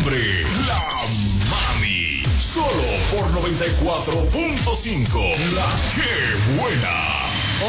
nombre, la Mami. Solo por 94.5. La que buena.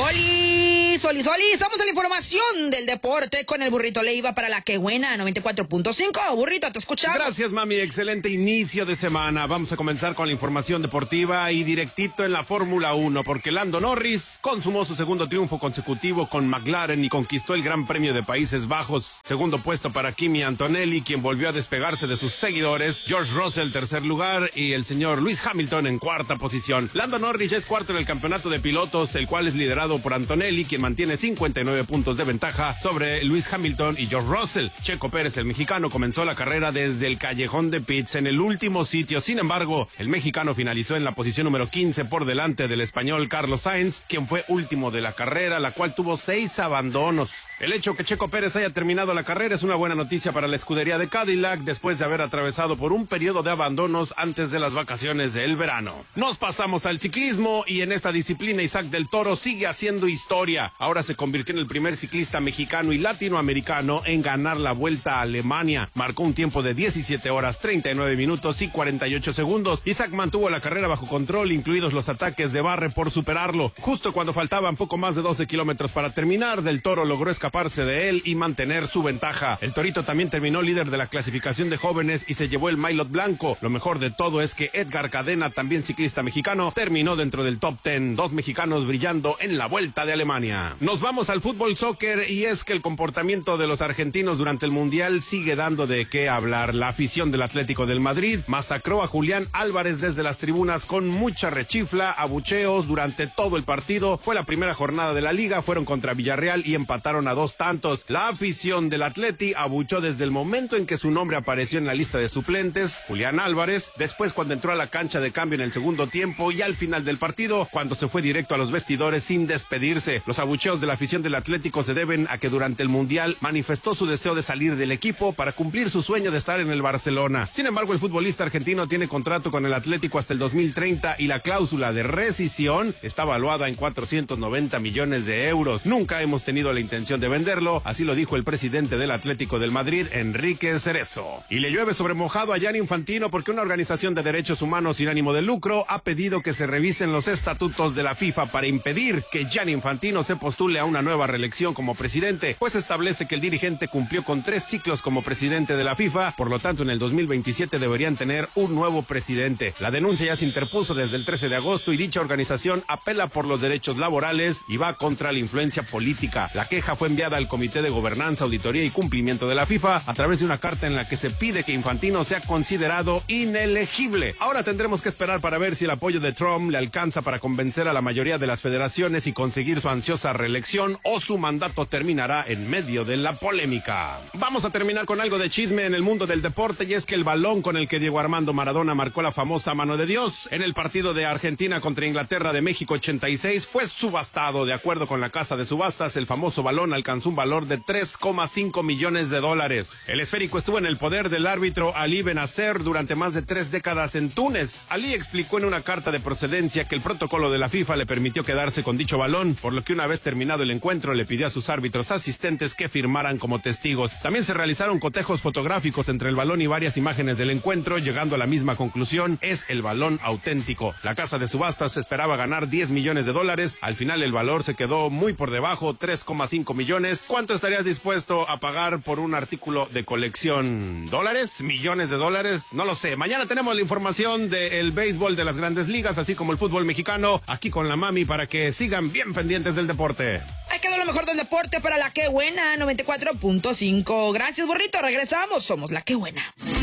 Solis, estamos en la información del deporte con el Burrito Leiva para la que buena 94.5. Burrito, te escuchamos. Gracias, Mami, excelente inicio de semana. Vamos a comenzar con la información deportiva y directito en la Fórmula 1, porque Lando Norris consumó su segundo triunfo consecutivo con McLaren y conquistó el Gran Premio de Países Bajos. Segundo puesto para Kimi Antonelli, quien volvió a despegarse de sus seguidores. George Russell, tercer lugar, y el señor Lewis Hamilton en cuarta posición. Lando Norris es cuarto en el campeonato de pilotos, el cual es liderado por Antonelli, quien mantiene 59 puntos de ventaja sobre Lewis Hamilton y George Russell. Checo Pérez, el mexicano, comenzó la carrera desde el callejón de pits en el último sitio. Sin embargo, el mexicano finalizó en la posición número 15 por delante del español Carlos Sainz, quien fue último de la carrera, la cual tuvo 6 abandonos. El hecho que Checo Pérez haya terminado la carrera es una buena noticia para la escudería de Cadillac después de haber atravesado por un periodo de abandonos antes de las vacaciones del verano. Nos pasamos al ciclismo y en esta disciplina Isaac del Toro sigue haciendo historia. Ahora se convirtió en el primer ciclista mexicano y latinoamericano en ganar la Vuelta a Alemania. Marcó un tiempo de 17 horas, 39 minutos y 48 segundos. Isaac mantuvo la carrera bajo control, incluidos los ataques de Barre por superarlo. Justo cuando faltaban poco más de 12 kilómetros para terminar, Del Toro logró escaparse de él y mantener su ventaja. El Torito también terminó líder de la clasificación de jóvenes y se llevó el maillot blanco. Lo mejor de todo es que Edgar Cadena, también ciclista mexicano, terminó dentro del top 10. 2 mexicanos brillando en la Vuelta de Alemania. Nos vamos al fútbol soccer y es que el comportamiento de los argentinos durante el Mundial sigue dando de qué hablar. La afición del Atlético del Madrid masacró a Julián Álvarez desde las tribunas con mucha rechifla, abucheos durante todo el partido. Fue la primera jornada de la liga, fueron contra Villarreal y empataron a 2 tantos. La afición del Atleti abuchó desde el momento en que su nombre apareció en la lista de suplentes, Julián Álvarez, después cuando entró a la cancha de cambio en el segundo tiempo y al final del partido, cuando se fue directo a los vestidores sin despedirse. Los abucheos de la afición del Atlético se deben a que durante el Mundial manifestó su deseo de salir del equipo para cumplir su sueño de estar en el Barcelona. Sin embargo, el futbolista argentino tiene contrato con el Atlético hasta el 2030 y la cláusula de rescisión está valuada en 490 millones de euros. Nunca hemos tenido la intención de venderlo, así lo dijo el presidente del Atlético del Madrid, Enrique Cerezo. Y le llueve sobre mojado a Gianni Infantino porque una organización de derechos humanos sin ánimo de lucro ha pedido que se revisen los estatutos de la FIFA para impedir que Gianni Infantino se postule a una nueva reelección como presidente, pues establece que el dirigente cumplió con 3 ciclos como presidente de la FIFA, por lo tanto en el 2027 deberían tener un nuevo presidente. La denuncia ya se interpuso desde el 13 de agosto y dicha organización apela por los derechos laborales y va contra la influencia política. La queja fue enviada al Comité de Gobernanza, Auditoría y Cumplimiento de la FIFA a través de una carta en la que se pide que Infantino sea considerado inelegible. Ahora tendremos que esperar para ver si el apoyo de Trump le alcanza para convencer a la mayoría de las federaciones y conseguir su ansiosa reelección o su mandato terminará en medio de la polémica. Vamos a terminar con algo de chisme en el mundo del deporte y es que el balón con el que Diego Armando Maradona marcó la famosa mano de Dios en el partido de Argentina contra Inglaterra de México 86 fue subastado. De acuerdo con la casa de subastas, el famoso balón alcanzó un valor de 3,5 millones de dólares. El esférico estuvo en el poder del árbitro Ali Benacer durante más de 3 décadas en Túnez. Ali explicó en una carta de procedencia que el protocolo de la FIFA le permitió quedarse con dicho balón, por lo que una vez terminado el encuentro le pidió a sus árbitros asistentes que firmaran como testigos. También se realizaron cotejos fotográficos entre el balón y varias imágenes del encuentro, llegando a la misma conclusión: es el balón auténtico. La casa de subastas esperaba ganar 10 millones de dólares, al final el valor se quedó muy por debajo, 3,5 millones. ¿Cuánto estarías dispuesto a pagar por un artículo de colección? ¿Dólares? ¿Millones de dólares? No lo sé. Mañana tenemos la información del béisbol de las grandes ligas, así como el fútbol mexicano, aquí con la Mami, para que sigan bien pendientes del deporte. Ahí quedó lo mejor del deporte para la que buena 94.5. Gracias, Burrito. Regresamos. Somos la que buena.